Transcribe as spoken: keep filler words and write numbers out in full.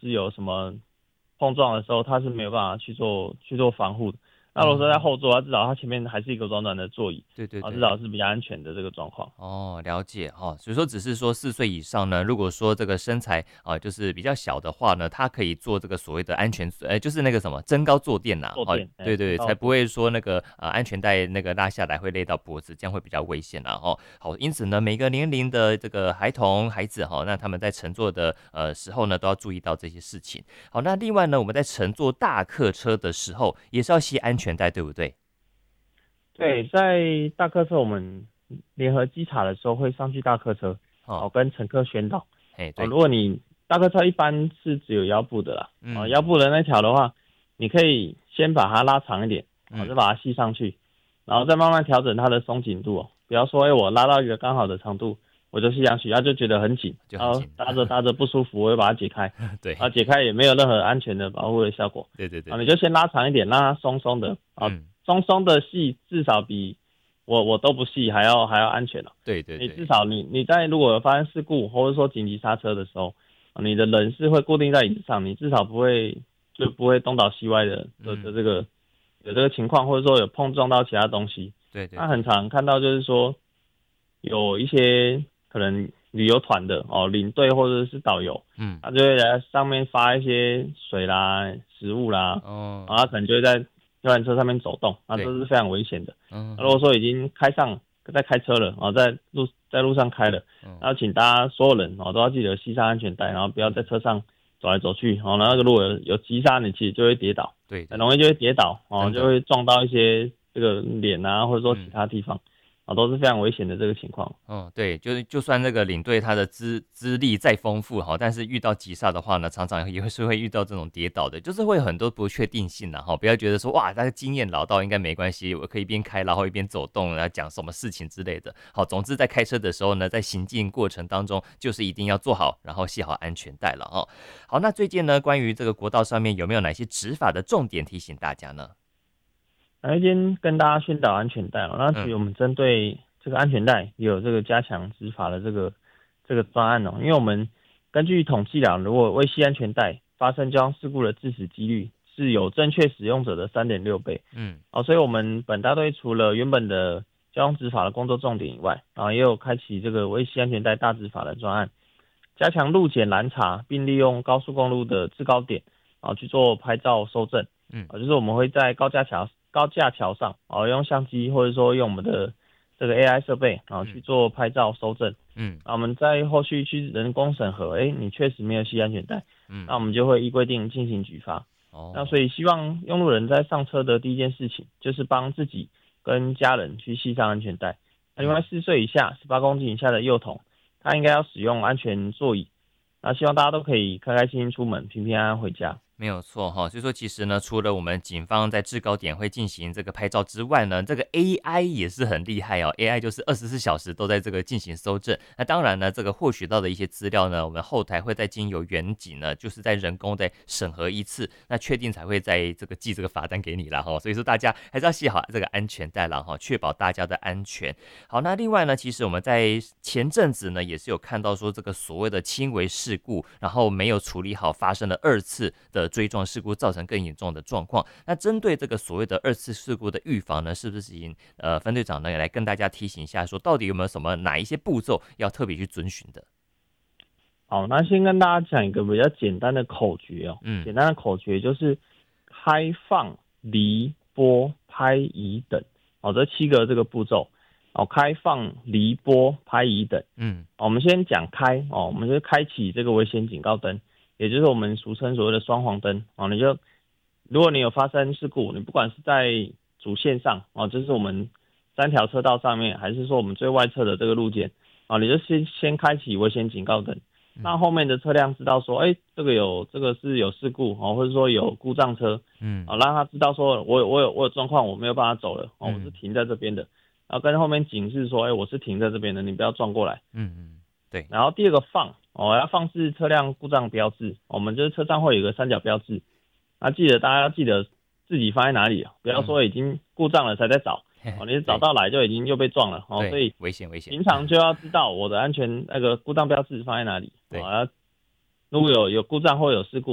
是有什么碰撞的时候，它是没有办法去做去做防护的。那如果说在后座，它至少它前面还是一个软软的座椅， 对对对， 至少是比较安全的这个状况。 哦，了解哦，所以说只是说四岁以上呢，如果说这个身材啊、呃、就是比较小的话呢，他可以做这个所谓的安全，呃，就是那个什么增高坐垫呐、哦， 坐垫，哎、 对对，才不增高坐会说那个呃安全带那个拉下来会勒到脖子，这样会比较危险啦哦。好，因此呢，每个年龄的这个孩童孩子哈、哦，那他们在乘坐的呃时候呢，都要注意到这些事情。好，那另外呢，我们在乘坐大客车的时候也是要系安全带，对不对？ 对，在大客车我们联合稽查的时候会上去大客车， 哦， 哦，跟乘客宣导。 嘿， 哦， 对， 如果你大客车一般是只有腰部的啦，哦，腰嗯部的那条的话，你可以先把它拉长一点，哦， 嗯， 再把它系上去，然后再慢慢调整它的松紧度哦。不要说，哎、我拉到一个刚好的长度，我就系上去，它就觉得很紧，然后就很紧， 搭着搭着不舒服，我会把它解开， 对啊，解开也没有任何安全的保护的效果。啊，你对对对对， 就先拉长一点，让它松松的，啊， 嗯。 松松的系至少比我我都不系还要还要安全哦。 对对对， 你至少你你在如果有发生事故或者说紧急刹车的时候，啊你的人是会固定在椅子上，你至少不会就不会东倒西歪的的的嗯， 这个有这个情况，或者说有碰撞到其他东西。那很对对对， 常看到就是说有一些可能旅游团的哦，领队或者是导游， 嗯， 他就会在上面发一些水啦、食物啦，然后他哦， 可能就会在游览车上面走动，那对， 这是非常危险的。 嗯哼， 那如果说已经开上在开车了，哦，在路在路上开了， 嗯然后请大家所有人哦都要记得系上安全带，然后不要在嗯， 车上走来走去，哦，那个如果有有急刹，你其实就会跌倒， 对对对， 很容易就会跌倒，哦， 真的， 就会撞到一些这个脸啊，或者说其嗯。 他地方，啊，都是非常危险的这个情况。 哦，对，就是就算那个领队他的资资历再丰富哈，但是遇到急刹的话呢，常常也会是会遇到这种跌倒的，就是会有很多不确定性的哈。不要觉得说哇，他的经验老道应该没关系，我可以一边开然后一边走动，然后讲什么事情之类的。好，总之在开车的时候呢，在行进过程当中，就是一定要做好，然后系好安全带了哈。好，那最近呢，关于这个国道上面有没有哪些执法的重点提醒大家呢？ 那一边跟大家宣导安全带哦，那其嗯实我们针对这个安全带也有这个加强执法的这个这个专案哦，因为我们根据统计啦，如果未系安全带发生交通事故的致死几率是有正确使用者的三点六倍嗯哦，所以我们本大队除了原本的交通执法的工作重点以外，啊，也有开启这个未系安全带大执法的专案，加强路检拦查，并利用高速公路的制高点啊去做拍照收证。 嗯啊，就是我们会在高架桥高架桥上啊，用相机或者说用我们的这个 A I 设备啊去嗯做拍照收证。 嗯啊，我们在后续去人工审核，哎，你确实没有系安全带，那嗯， 我们就会依规定进行举发。那所哦， 以希望用路人在上车的第一件事情，就是帮自己跟家人去系上安全带。那另外嗯。 四岁以下、十八公斤以下的幼童，他应该要使用安全座椅。那希望大家都可以开开心心出门，平平安安回家。 没有错哈，所以说其实呢，除了我们警方在制高点会进行这个拍照之外呢，这个 A I 也是很厉害哦。A I 就是二十四小时都在这个进行搜证。那当然呢，这个获取到的一些资料呢，我们后台会再经由远景呢，就是在人工再审核一次，那确定才会在这个寄这个罚单给你啦哈。所以说大家还是要系好这个安全带啦哈，确保大家的安全。好，那另外呢，其实我们在前阵子呢，也是有看到说这个所谓的轻微事故，然后没有处理好，发生了二次的追撞事故，造成更严重的状况。那针对这个所谓的二次事故的预防呢，是不是请呃分队长呢也来跟大家提醒一下，说到底有没有什么哪一些步骤要特别去遵循的？ 好，那先跟大家讲一个比较简单的口诀哦。 嗯简单的口诀就是开放、离、拨、拍、移等。哦，这七个这个步骤。哦，开放、离、拨、拍、移等。 嗯哦我们先讲开哦，我们就开启这个危险警告灯，也就是我们俗称所谓的双黄灯。哦，你就如果你有发生事故，你不管是在主线上哦，就是我们三条车道上面，还是说我们最外侧的这个路肩，哦，你就先先开启危险警告灯，让后面的车辆知道说，哎、欸，这个有这个是有事故哦，或者说有故障车， 嗯啊、哦，让他知道说我有我有我有状况，我没有办法走了哦，我是嗯停在这边的，然后跟后面警示说，哎、欸，我是停在这边的，你不要撞过来。 嗯嗯，对， 然后第二个放哦，要放置车辆故障标志，我们就是车上会有一个三角标志，那记得大家要记得自己放在哪里，不要说已经故障了才在找。哦，你找到来就已经又被撞了哦，所以危险危险， 平常就要知道我的安全那个故障标志放在哪里。 对。 哦，如果有有故障或有事故。